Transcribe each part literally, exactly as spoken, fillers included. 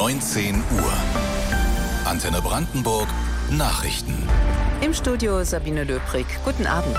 neunzehn Uhr. Antenne Brandenburg Nachrichten. Im Studio Sabine Löbrig. Guten Abend.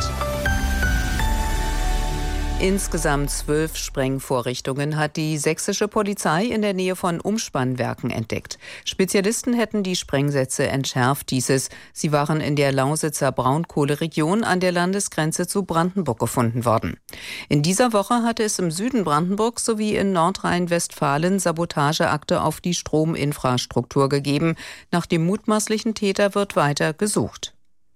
Insgesamt zwölf Sprengvorrichtungen hat die sächsische Polizei in der Nähe von Umspannwerken entdeckt. Spezialisten hätten die Sprengsätze entschärft, hieß es. Sie waren in der Lausitzer Braunkohleregion an der Landesgrenze zu Brandenburg gefunden worden. In dieser Woche hatte es im Süden Brandenburgs sowie in Nordrhein-Westfalen Sabotageakte auf die Strominfrastruktur gegeben. Nach dem mutmaßlichen Täter wird weiter gesucht.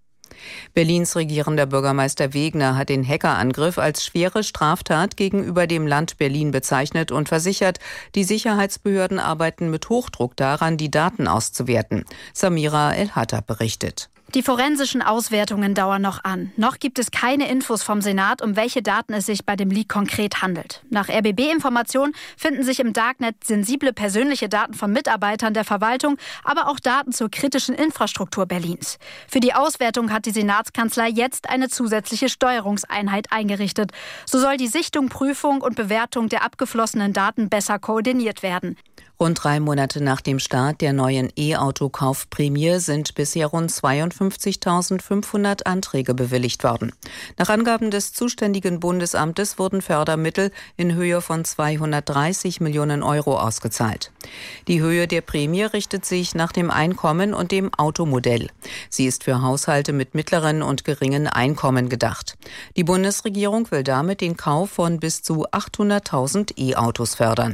Berlins regierender Bürgermeister Wegner hat den Hackerangriff als schwere Straftat gegenüber dem Land Berlin bezeichnet und versichert, die Sicherheitsbehörden arbeiten mit Hochdruck daran, die Daten auszuwerten. Samira El-Hatter berichtet. Die forensischen Auswertungen dauern noch an. Noch gibt es keine Infos vom Senat, um welche Daten es sich bei dem Leak konkret handelt. Nach R B B-Informationen finden sich im Darknet sensible persönliche Daten von Mitarbeitern der Verwaltung, aber auch Daten zur kritischen Infrastruktur Berlins. Für die Auswertung hat die Senatskanzlei jetzt eine zusätzliche Steuerungseinheit eingerichtet. So soll die Sichtung, Prüfung und Bewertung der abgeflossenen Daten besser koordiniert werden. Rund drei Monate nach dem Start der neuen E-Auto-Kaufprämie sind bisher rund zweiundfünfzigtausendfünfhundert Anträge bewilligt worden. Nach Angaben des zuständigen Bundesamtes wurden Fördermittel in Höhe von zweihundertdreißig Millionen Euro ausgezahlt. Die Höhe der Prämie richtet sich nach dem Einkommen und dem Automodell. Sie ist für Haushalte mit mittleren und geringen Einkommen gedacht. Die Bundesregierung will damit den Kauf von bis zu achthunderttausend E-Autos fördern.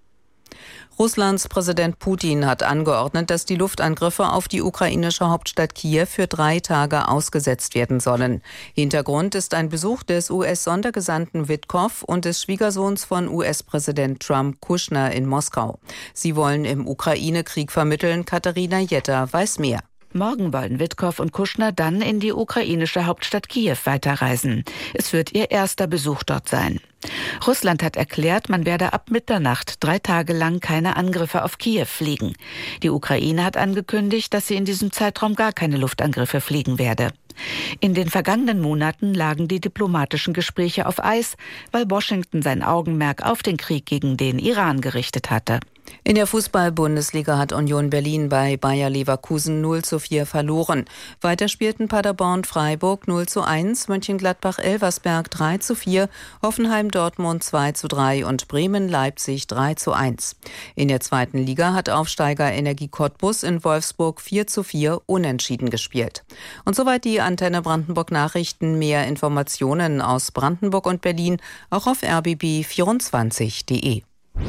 Russlands Präsident Putin hat angeordnet, dass die Luftangriffe auf die ukrainische Hauptstadt Kiew für drei Tage ausgesetzt werden sollen. Hintergrund ist ein Besuch des U S-Sondergesandten Witkow und des Schwiegersohns von U S-Präsident Trump, Kushner, in Moskau. Sie wollen im Ukraine-Krieg vermitteln. Katharina Jetter weiß mehr. Morgen wollen Witkow und Kushner dann in die ukrainische Hauptstadt Kiew weiterreisen. Es wird ihr erster Besuch dort sein. Russland hat erklärt, man werde ab Mitternacht drei Tage lang keine Angriffe auf Kiew fliegen. Die Ukraine hat angekündigt, dass sie in diesem Zeitraum gar keine Luftangriffe fliegen werde. In den vergangenen Monaten lagen die diplomatischen Gespräche auf Eis, weil Washington sein Augenmerk auf den Krieg gegen den Iran gerichtet hatte. In der Fußball-Bundesliga hat Union Berlin bei Bayer Leverkusen null zu vier verloren. Weiter spielten Paderborn Freiburg null zu eins, Mönchengladbach Elversberg drei zu vier, Hoffenheim Dortmund zwei zu drei und Bremen Leipzig drei zu eins. In der zweiten Liga hat Aufsteiger Energie Cottbus in Wolfsburg vier zu vier unentschieden gespielt. Und soweit die Antenne Brandenburg Nachrichten. Mehr Informationen aus Brandenburg und Berlin auch auf r b b vierundzwanzig punkt d e.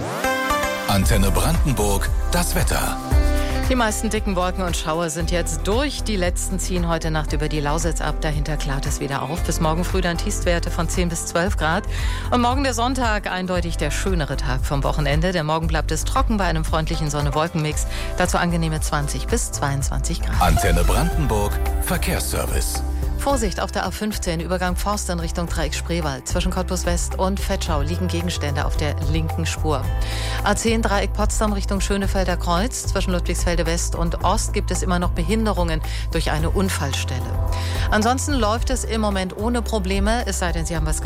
Antenne Brandenburg, das Wetter. Die meisten dicken Wolken und Schauer sind jetzt durch. Die letzten ziehen heute Nacht über die Lausitz ab. Dahinter klart es wieder auf. Bis morgen früh dann Tiefstwerte von zehn bis zwölf Grad. Und morgen der Sonntag, eindeutig der schönere Tag vom Wochenende. Denn morgen bleibt es trocken bei einem freundlichen Sonne-Wolken-Mix. Dazu angenehme zwanzig bis zweiundzwanzig Grad. Antenne Brandenburg, Verkehrsservice. Vorsicht auf der A fünfzehn, Übergang Forst in Richtung Dreieck Spreewald. Zwischen Cottbus West und Vetschau liegen Gegenstände auf der linken Spur. A zehn, Dreieck Potsdam Richtung Schönefelder Kreuz. Zwischen Ludwigsfelde West und Ost gibt es immer noch Behinderungen durch eine Unfallstelle. Ansonsten läuft es im Moment ohne Probleme, es sei denn, Sie haben was